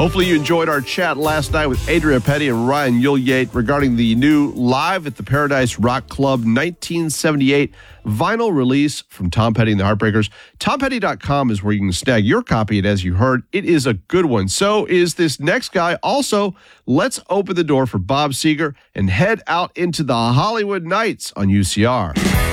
Hopefully you enjoyed our chat last night with Adria Petty and Ryan Yuliate regarding the new Live at the Paradise Rock Club 1978 vinyl release from Tom Petty and the Heartbreakers. TomPetty.com is where you can snag your copy, and as you heard, it is a good one. So is this next guy. Also, let's open the door for Bob Seger and head out into the Hollywood Nights on UCR.